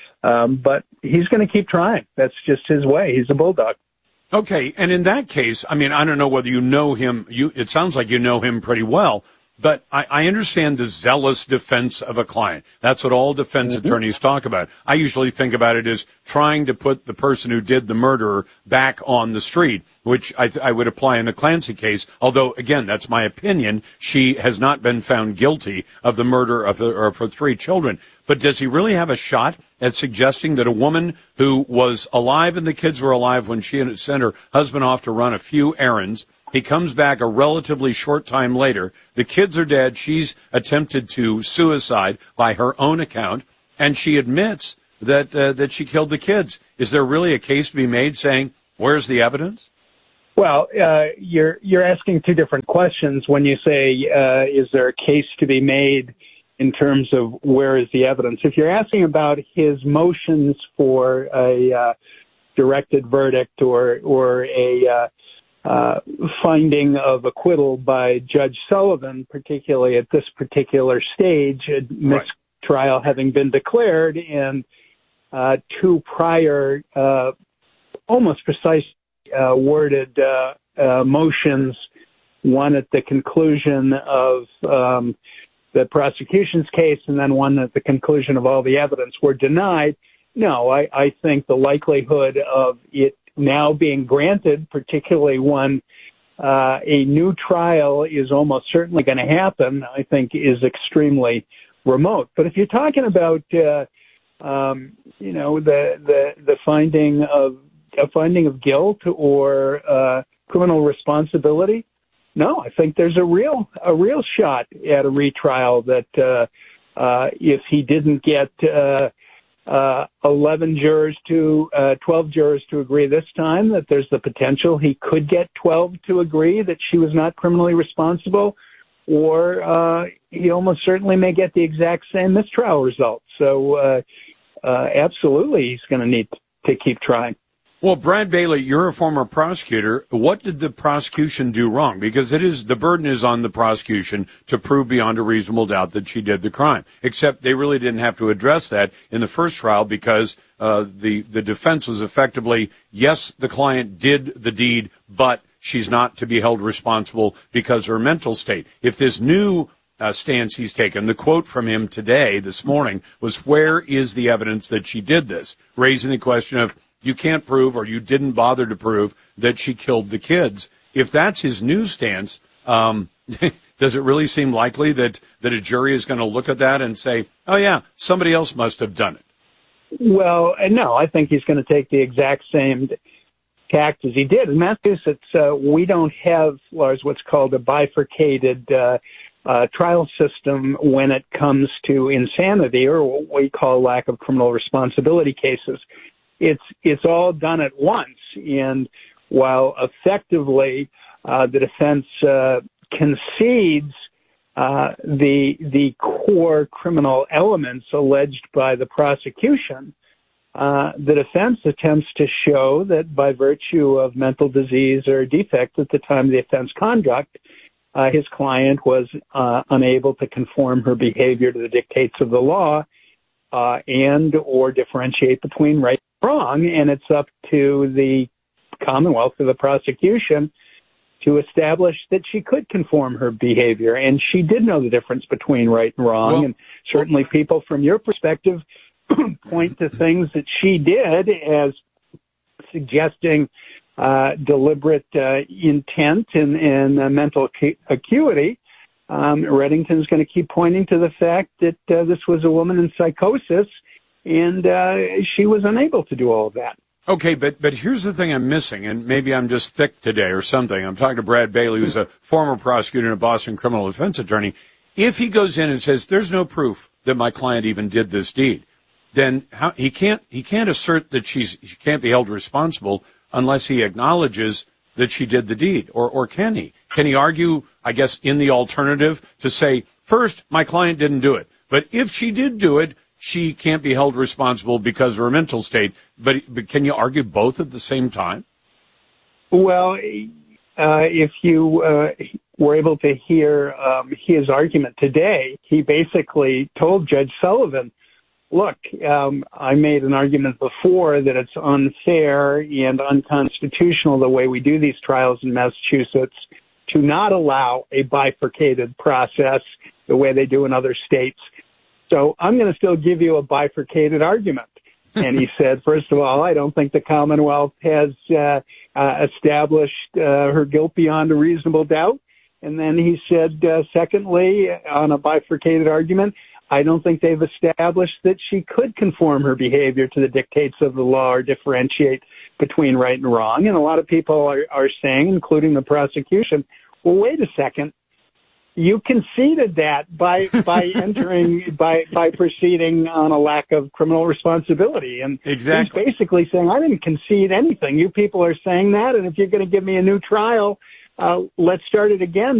um, but he's going to keep trying. That's just his way. He's a bulldog. Okay, and in that case, I mean, I don't know whether you know him. You, it sounds like you know him pretty well, but I, I understand the zealous defense of a client. That's what all defense mm-hmm. attorneys talk about. I usually think about it as trying to put the person who did the murder back on the street, which I, I would apply in the Clancy case, although, again, that's my opinion. She has not been found guilty of the murder of her, of her three children. But does he really have a shot at suggesting that a woman who was alive and the kids were alive when she sent her husband off to run a few errands, he comes back a relatively short time later, the kids are dead, she's attempted to suicide by her own account, and she admits that uh, that she killed the kids. Is there really a case to be made saying, where's the evidence? Well, uh, you're you're asking two different questions when you say, uh, is there a case to be made in terms of where is the evidence? If you're asking about his motions for a uh, directed verdict or or a uh, uh, finding of acquittal by Judge Sullivan, particularly at this particular stage, a mistrial right. having been declared, and uh, two prior uh, almost precise uh, worded uh, uh, motions, one at the conclusion of um, the prosecution's case and then one at the conclusion of all the evidence, were denied. No, I, I think the likelihood of it now being granted, particularly when uh, a new trial is almost certainly going to happen, I think is extremely remote. But if you're talking about, uh, um, you know, the, the, the finding of, a finding of guilt or uh, criminal responsibility, no, I think there's a real a real shot at a retrial that uh, uh, if he didn't get uh, uh, eleven jurors to uh, twelve jurors to agree this time, that there's the potential he could get twelve to agree that she was not criminally responsible, or uh, he almost certainly may get the exact same mistrial result. So uh, uh, absolutely, he's going to need to keep trying. Well, Brad Bailey, you're a former prosecutor. What did the prosecution do wrong? Because it is, the burden is on the prosecution to prove beyond a reasonable doubt that she did the crime. Except they really didn't have to address that in the first trial because uh, the, the defense was effectively, yes, the client did the deed, but she's not to be held responsible because of her mental state. If this new uh, stance he's taken, the quote from him today, this morning, was, where is the evidence that she did this? Raising the question of, you can't prove, or you didn't bother to prove, that she killed the kids. If that's his new stance, um, does it really seem likely that, that a jury is going to look at that and say, oh, yeah, somebody else must have done it? Well, no, I think he's going to take the exact same tact as he did. In Massachusetts, uh, we don't have, Lars, what's called a bifurcated uh, uh, trial system when it comes to insanity, or what we call lack of criminal responsibility cases. It's it's all done at once, and while effectively uh, the defense uh, concedes uh, the the core criminal elements alleged by the prosecution, uh, the defense attempts to show that by virtue of mental disease or defect at the time of the offense conduct, uh, his client was uh, unable to conform her behavior to the dictates of the law uh, and or differentiate between right wrong, and it's up to the Commonwealth or the prosecution to establish that she could conform her behavior, and she did know the difference between right and wrong, well, and certainly people from your perspective point to things that she did as suggesting uh, deliberate uh, intent and, and uh, mental acu- acuity. Um, Reddington's going to keep pointing to the fact that uh, this was a woman in psychosis, and uh, she was unable to do all of that. Okay, but but here's the thing I'm missing, and maybe I'm just thick today or something. I'm talking to Brad Bailey, who's a former prosecutor and a Boston criminal defense attorney. If he goes in and says, there's no proof that my client even did this deed, then how, he can't he can't assert that she's she can't be held responsible unless he acknowledges that she did the deed, or, or can he? Can he argue, I guess, in the alternative to say, first, my client didn't do it, but if she did do it, she can't be held responsible because of her mental state. But, but can you argue both at the same time? Well, uh, if you uh, were able to hear um, his argument today, he basically told Judge Sullivan, look, um, I made an argument before that it's unfair and unconstitutional the way we do these trials in Massachusetts to not allow a bifurcated process the way they do in other states. So I'm going to still give you a bifurcated argument. And he said, first of all, I don't think the Commonwealth has uh, uh, established uh, her guilt beyond a reasonable doubt. And then he said, uh, secondly, on a bifurcated argument, I don't think they've established that she could conform her behavior to the dictates of the law or differentiate between right and wrong. And a lot of people are, are saying, including the prosecution, well, wait a second. You conceded that by by entering by by proceeding on a lack of criminal responsibility, and exactly. he's basically saying I didn't concede anything. You people are saying that, and if you're going to give me a new trial, uh, let's start it again.